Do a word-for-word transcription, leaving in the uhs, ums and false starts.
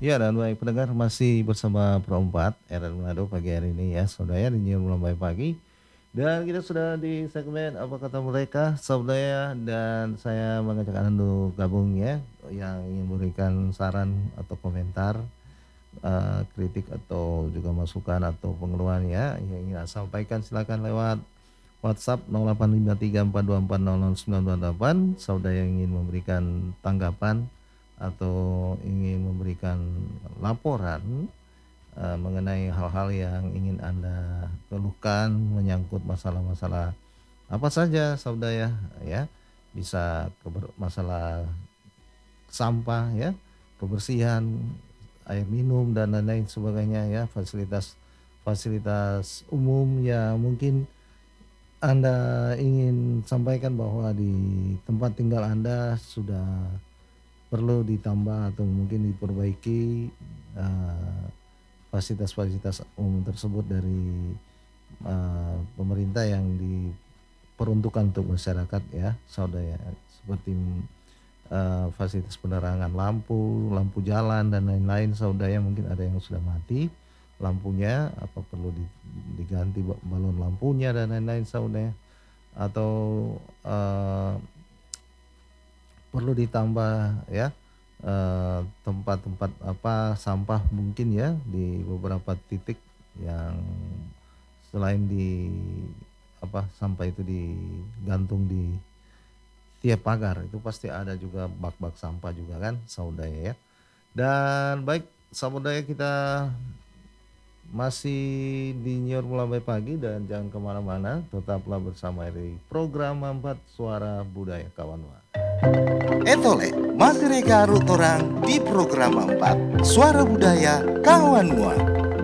Ya dan baik pendengar masih bersama Pro empat R R Manado pagi hari ini ya saudara di New Mulai Pagi. Dan kita sudah di segmen apa kata mereka saudara dan saya mengajak Anda untuk gabung ya yang ingin memberikan saran atau komentar, eee, kritik atau juga masukan atau pengeluhan ya yang ingin Anda sampaikan silakan lewat WhatsApp nol delapan lima tiga empat dua empat nol nol sembilan dua delapan. Saudara yang ingin memberikan tanggapan atau ingin memberikan laporan, eee, mengenai hal-hal yang ingin Anda keluhkan menyangkut masalah-masalah apa saja saudara ya, ya. Bisa keber masalah sampah ya, kebersihan, air minum dan lain-lain sebagainya ya, fasilitas fasilitas umum yang mungkin Anda ingin sampaikan bahwa di tempat tinggal Anda sudah perlu ditambah atau mungkin diperbaiki, eee, fasilitas-fasilitas umum tersebut dari, eee, pemerintah yang diperuntukkan untuk masyarakat ya, saudara ya. Seperti, eee, fasilitas penerangan lampu, lampu jalan dan lain-lain saudara ya, mungkin ada yang sudah mati lampunya, apa perlu di diganti ba balon lampunya dan lain-lain saudara ya. Atau, eee perlu ditambah ya, eee, tempat-tempat apa, sampah mungkin ya di beberapa titik yang selain di apa, sampah itu digantung di tiap pagar, itu pasti ada juga bak-bak sampah juga kan saudara ya. Dan baik saudara kita masih di Nyor Mulai Pagi dan jangan kemana-mana, tetaplah bersama R I Program empat Suara Budaya Kawanwa. Etole, masih reka rutorang di program empat Suara Budaya Kawan Mua.